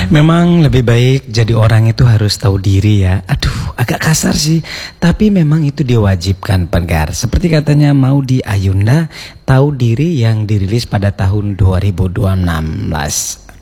Memang lebih baik jadi orang itu harus tahu diri ya. Aduh, agak kasar sih, tapi memang itu diwajibkan pendengar. Seperti katanya Maudy Ayunda, tahu diri yang dirilis pada tahun 2016.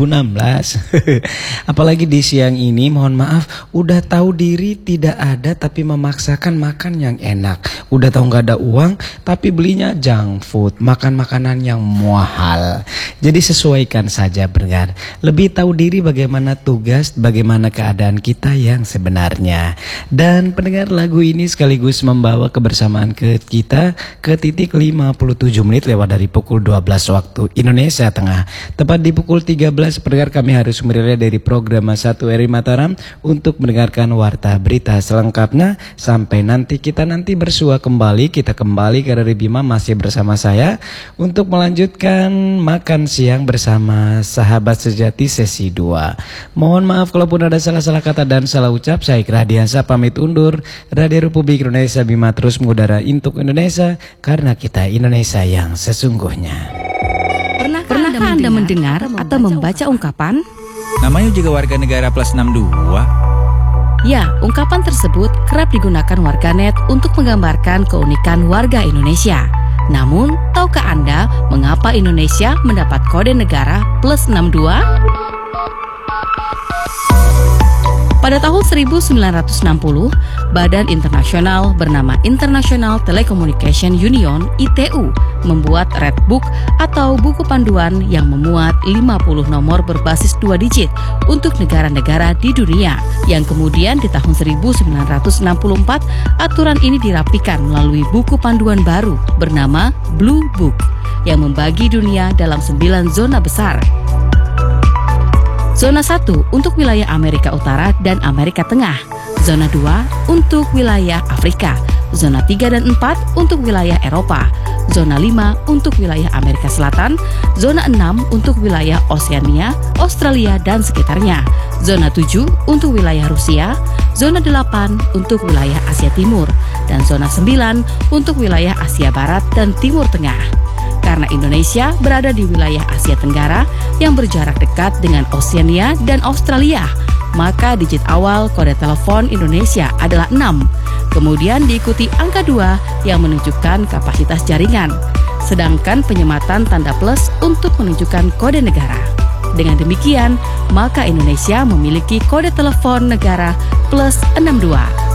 Apalagi di siang ini, mohon maaf, udah tahu diri tidak ada tapi memaksakan makan yang enak. Udah tahu nggak ada uang tapi belinya junk food, makan makanan yang mahal. Jadi sesuaikan saja pendengar. Lebih tahu diri bagaimana tugas, bagaimana keadaan kita yang sebenarnya. Dan pendengar, lagu ini sekaligus membawa kebersamaan ke kita ke titik 57 menit lewat dari pukul 12 waktu Indonesia Tengah. Tepat di pukul 13 pendengar, kami harus merilis dari program 1 RRI Mataram untuk mendengarkan warta berita selengkapnya. Sampai nanti kita bersua kembali, kita kembali ke RRI Bima masih bersama saya untuk melanjutkan makan siang bersama sahabat sejati sesi 2. Mohon maaf kalaupun ada salah-salah kata dan salah ucap. Saya Ikra Diansa pamit undur. Radio Republik Indonesia Bima terus mengudara untuk Indonesia, karena kita Indonesia yang sesungguhnya. Pernahkah Anda mendengar atau membaca ungkapan? Namanya juga warga negara plus 62. Ya, ungkapan tersebut kerap digunakan warganet untuk menggambarkan keunikan warga Indonesia. Namun, tahukah Anda mengapa Indonesia mendapat kode negara plus 62? Pada tahun 1960, Badan Internasional bernama International Telecommunication Union (ITU) membuat Red Book atau buku panduan yang memuat 50 nomor berbasis 2 digit untuk negara-negara di dunia. Yang kemudian di tahun 1964, aturan ini dirapikan melalui buku panduan baru bernama Blue Book yang membagi dunia dalam 9 zona besar. Zona 1 untuk wilayah Amerika Utara dan Amerika Tengah. Zona 2 untuk wilayah Afrika. Zona 3 dan 4 untuk wilayah Eropa. Zona 5 untuk wilayah Amerika Selatan. Zona 6 untuk wilayah Oseania, Australia dan sekitarnya. Zona 7 untuk wilayah Rusia. Zona 8 untuk wilayah Asia Timur. Dan zona 9 untuk wilayah Asia Barat dan Timur Tengah. Karena Indonesia berada di wilayah Asia Tenggara yang berjarak dekat dengan Oseania dan Australia, maka digit awal kode telepon Indonesia adalah 6. Kemudian diikuti angka 2 yang menunjukkan kapasitas jaringan, sedangkan penyematan tanda plus untuk menunjukkan kode negara. Dengan demikian, maka Indonesia memiliki kode telepon negara plus 62.